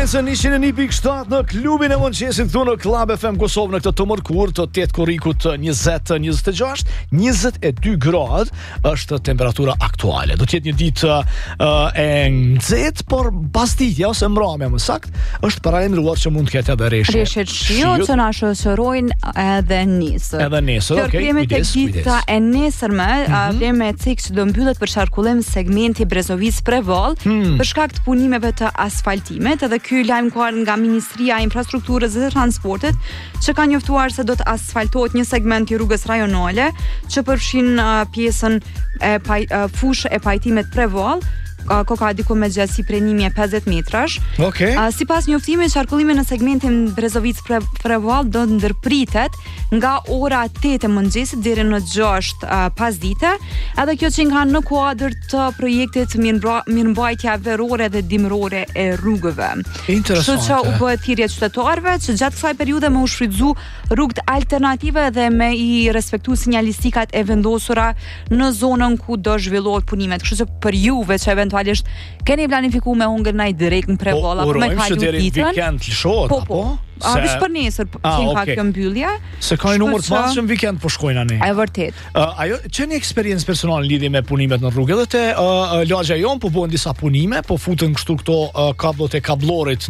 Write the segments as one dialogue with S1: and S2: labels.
S1: Në 101.7 në klubin e mëngjesit këtu në Club FM Kosovë në këtë të mërkur të 8 korrikut 20-26, 22 gradë është temperatura aktuale. Do të jetë një ditë e nxehtë, por pasditja ose mbrëmja më saktë është paralajmëruar që mund të ketë edhe
S2: reshje shiu që na shoqërojnë edhe nesër.
S1: Okay,
S2: kujdes. Dita e nesërme, vleme cik që do mbyllet për qarkullim segmenti Brezovic-Prevall për shkak të punimeve të asfaltimit, edhe ky lajm ka nga Ministria e Infrastrukturës dhe Transportit, që ka njoftuar se do të asfaltohet një segment i rrugës rajonale që përfshin pjesën e fushë e pajtimit Prevall, ka diku me gjatësi prej 1050 metrash.
S1: Okay.
S2: Sipas njoftimit, qarkullimi në segmentin Brezovic-Prevall do të ndërpritet nga ora 8 e mëngjesit deri në 6 pasdite, edhe kjo që nga në kuadër të projektit mirëmbajtja verore dhe dimrore e rrugëve.
S1: Interesante.
S2: Kështu që u bëhet thirrje qytetarëve që gjatë kësaj periudhe me u shfrytëzu rrugët alternative dhe me i respektu sinjalistikat e vendosura në zonën ku do zhvillohet punimet. Kështu që për juve që eventualisht keni planifikuar me hungër ndaj direkt në Prevall apo me kalu ditën.
S1: Weekend lëshohet apo?
S2: Veç për nesër ka kjo mbyllje.
S1: Se ka një numër të madh që në weekend po shkojnë ani.
S2: Është vërtet.
S1: Ajo çeni eksperiencë personale në lidhje me punimet në rrugë, edhe te lagja jon po bëhen disa punime, po futen kështu këto kabllot e kablorit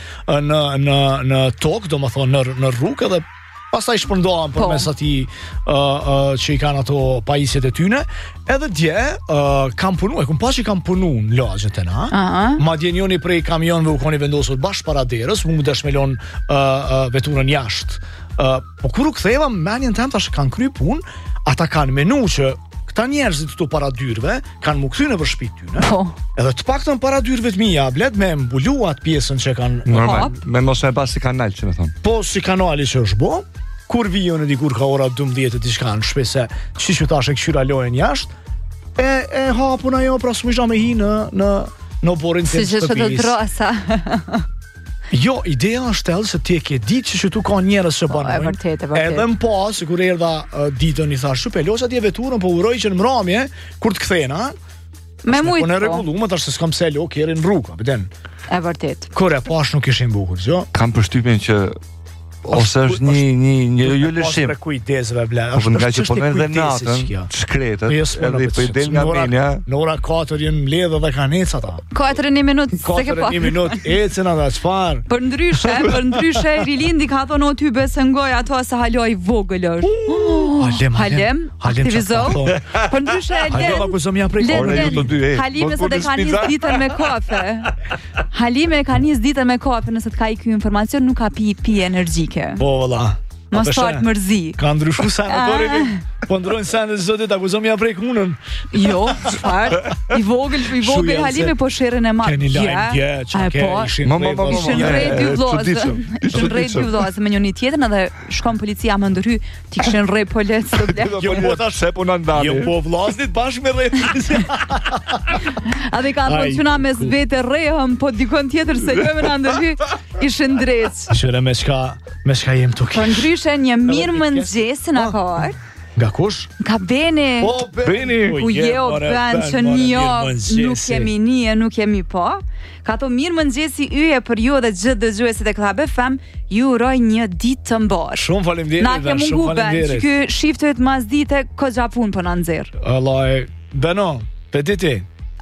S1: në tokë, domethënë në rrugë, edhe pastaj shpërndohen përmes atij që i kanë ato pajisjet e tyne. Edhe dje kam punuar, që kam punuar në lagjet e na. Madje njëri prej kamionëve u koni vendosur bash para derës, mu dëshmelon veturën jashtë. Po kur u ktheva mendjen tëm tash kanë kry punë, ata kanë menu që këta njerëzit këtu para dyrëve kanë mu kthy në shtëpitë tyne. Edhe të paktën para dyrëve të mia blet me mbuluat pjesën që kanë
S3: normal, me mos e pas si kanal që më thon.
S1: Po si kanali që është bë, kur vijën e dikur ka ora 12 diçka në shtëpi se çish u thashë këshyra lojën jashtë. E hapun ajo pra smuja me hi në borin të shtëpisë.
S2: Si që të drosa.
S1: Jo, ideja është se ti e ke ditë që tu ka njerëz që banojnë.
S2: Vërtet.
S1: Edhe më pas, sikur erdha ditën i thash, "Pelos atje veturën, po uroj që në mbrëmje kur të kthena."
S2: Me mujt.
S1: Po në rregulluar, tash se s'kam se lo kërën në rrugë, vjen.
S2: Është vërtet.
S1: Kur e pash nuk ishin bukur, jo?
S3: Kam përshtypjen që ose është një jo lëshim.
S1: Për kujdesve bla.
S3: Po nga që punojnë dhe natën, shkretët, edhe po i del nga menja.
S1: Në ora 4 janë mbledhë dhe kanë ecë ata.
S2: 4 minutë, s'e ke pa.
S1: 4 minutë ecën ata çfarë?
S2: Për ndryshe Rilindi ka thonë o ty besë ngoj ato se halo i vogël është. Halem, aktivizo. Për ndryshe Halime se dhe ka njës ditën me kafe. Halime ka njës ditën me kafe, nëse të ka i kjo informacion, nuk ka pi energjik.
S1: Po valla.
S2: Mos fort mërzi.
S1: Ka ndryshuar sanatorin. Po ndrojnë sanë zotit akuzon ja prek hunën.
S2: Jo, çfarë? I vogël Halime po sherrën e madh.
S1: Keni lajm dje, çka ishin.
S2: Ishin rreth dy vllazë. Ishin rreth dy vllazë me njëri tjetrin edhe shkon policia më ndërhy, ti kishin rreth policë të blek.
S1: Jo, po tash se po na ndani. Jo, po vllazit bashkë me rreth.
S2: A dhe kanë thonë çuna mes vetë rrehëm, po dikon tjetër se jo më na ndërhy, ishin drejt.
S1: Shëre me çka jem tuk.
S2: Po ndryshe një mirë mëngjes në kohë.
S1: Nga kush?
S2: Nga Beni.
S1: Po, Beni.
S2: Ku jeo bën që nuk kemi nije, nuk kemi po. Ka to mirë mëngjesi yje për ju dhe gjithë dëgjuesit e Club FM, ju uroj një ditë të mbarë.
S1: Shumë faleminderit.
S2: Na ke mungu Ben, që ky shiftet mas dite kogja punë po na nxjerr.
S1: Allah, Beno, pediti.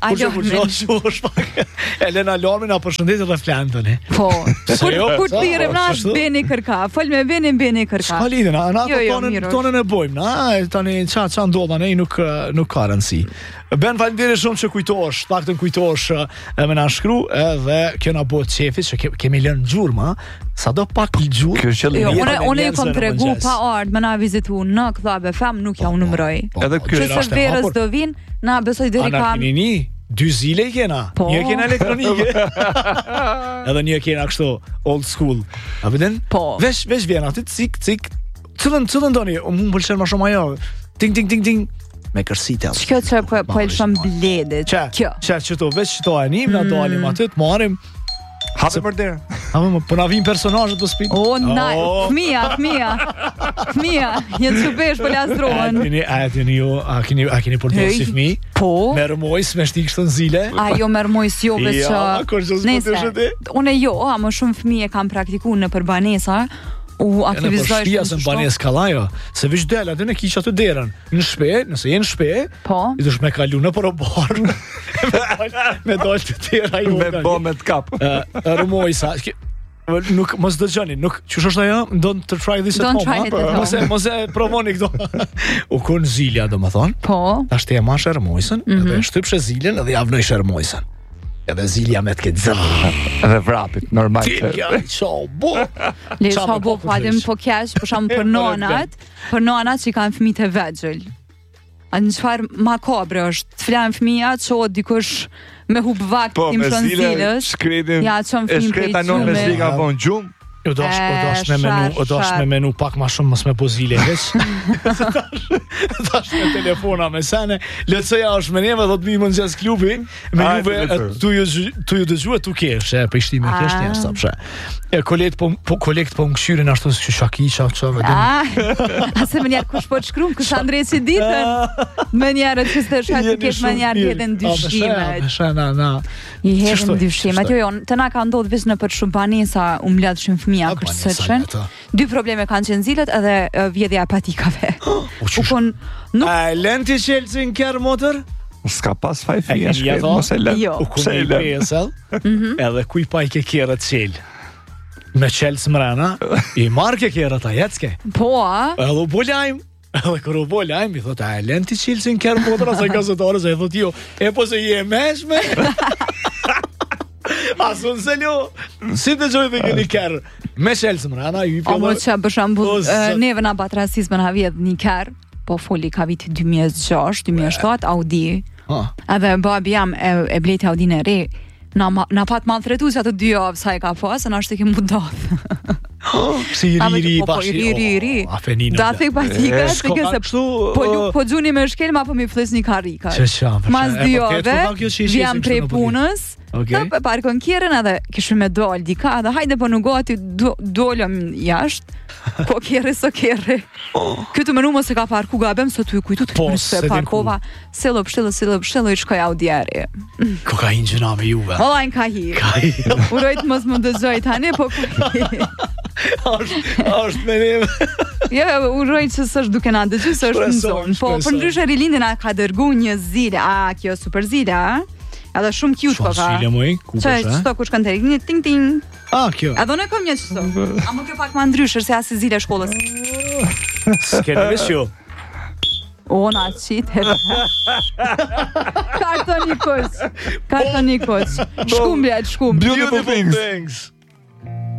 S1: Elena Lormin apo shëndetit dhe flantën.
S2: Po, kur të thirrem na Beni kërka. Fol me Beni kërka.
S1: S'ka lidhje, na tonën e bojmë. Na tani ça ndodha, ne nuk ka rëndësi. Ben, faleminderit shumë që kujtohesh, paktën kujtohesh me na shkru, edhe kjo na bëhet çefi që kemi lënë gjurmë, sado pak gjurmë.
S2: Unë kam tregu pa ardh me na vizitu në Club FM, nuk ja u numëroj.
S3: Edhe ky
S2: është verës do vin, na besoj deri kam.
S1: Dy zile i kena, një kena elektronike edhe një kena kështu old school. A vëden?
S2: Po.
S1: Vesh vjen aty cik Cëllën doni, më pëlqen më shumë ajo. Ting me kërsite.
S2: Çka po el shumë bledet.
S1: Kjo. Çfarë çto veç çto anim na dalim aty të marrim.
S3: Happy birthday.
S1: Po na vin personazhet po spin.
S2: Fëmija, jenë çubesh po lazdrohen.
S1: A keni portuar si fëmijë?
S2: Po.
S1: Me rëmojs, me shtik shtë në zile?
S2: Jo me rëmojs jo, veç unë jo, a më shumë fëmijë kam praktikuar në për banesa. U aktivizoj
S1: shumë se në banes kalajo, se vish del aty në kiq aty derën. Në shtëpi, nëse je në shtëpi,
S2: po.
S1: I dush me kalu në porobar. Me dalë të tjera jo.
S3: Me bomet kap.
S1: Rëmojsa. Nuk mos dëgjoni, nuk çush është ajo? Don't try this at home. Mos e provoni këto. U kon zilja, domethën.
S2: Po.
S1: Tash ti e mash rëmojsën, edhe shtypshe zilën edhe ja vlojsh rëmojsën. Edhe zilja me të këtë zërë.
S3: Edhe vrapit, normal.
S1: Tilja, bo.
S2: Le bo, falim po kesh, për shumë për nonat që kanë fëmijë të vegjël. A në qëfar makabre është, të flanë fëmija që o dikush me hub vakt tim shën zilës. Ja, që më fëmijë
S3: shkreta non me zliga von gjumë.
S1: O dosh me menu pak ma shumë mos me po zile heq. Dash me telefona me sene. Letësoja është me neve, do të mi më nëzjes klubi. Me juve, tu ju dëgjue tu kesh, për ishtime kesh njështë, sapshe. Kolekt po më këshyrin ashtu së shakisha, që vedem.
S2: Ase me njerë kush po të shkrum, kush Andrej që ditën. Me njerë që së të shkaj të kesh me njerë hedhen dyshimet. I hedhen dyshimet. Jo, të na ka ndodhë vesh në për shumë banesa mbledh shumë fëmija kërsëqen. 2 probleme kanë qenë zilët edhe vjedhja e patikave.
S1: Lën ti qelësin kërë motër?
S3: Ska pas faj fëmija mos e lën.
S1: U kumë i pesel, edhe kuj pa i ke kjerë të qelë. Me qelës mrena, i marrë ke kjerë ta jetëske.
S2: Po, a?
S1: Edhe u bolajmë. Edhe kër u bolajmë, i thot, lën ti qelësin kërë motër, asaj gazetarës, e thot jo, po se je meshme. Asun se lo, si të gjojë dhe këni kërë, me qelës mrena, i për...
S2: Omo që për shambull, neve nga bat rasizme nga vjetë një kërë, po foli ka viti 2006, 2007, Audi, edhe babi jam e bleti Audi në re, na pat maltretu që atë 2 javë sa e ka pas, në ashtë të kemë budath.
S1: Si iri bashkë.
S2: Iri. Da thek patika, se këse po gjuni me shkel, ma po mi fles një karika. Mas 2 javë, vjam prej punës, të parkon kjerën edhe kishë me dollë dika, edhe hajde po në gati dollëm jashtë, po kjerë së kjerë. Këtë menu më se ka parku gabem, së tu i kujtu të kërëse parkova, selo pështelë, i shkoj audjeri.
S1: Kokain gjëna me juve.
S2: Olajnë ka hi. Urojtë mos më dëzoj tani, po ka hi.
S1: Ashtë me neve.
S2: Jo, urojtë që së është duke na dëgjë, së është në zonë. Po, për ndryshë Rilindin a ka dërgu një zile, kjo super zile, a? Edhe shumë cute po ka.
S1: Shumë zile moj, ku përshë?
S2: Qëto kush kanë të një ting-ting.
S1: Kjo.
S2: Edhe në kom një qëto. A më kjo pak ma ndryshër se asë zile shkollës.
S1: S'kene vesjo.
S2: Ona qitë. Karton një koq. Shkum, bjajt, shkum.
S3: Beautiful things.